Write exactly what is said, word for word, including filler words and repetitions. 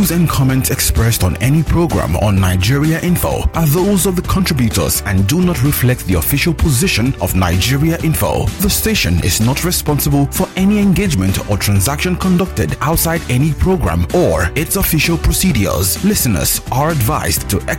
views and comments expressed on any program on Nigeria Info are those of the contributors and do not reflect the official position of Nigeria Info. The station is not responsible for any engagement or transaction conducted outside any program or its official procedures. Listeners are advised to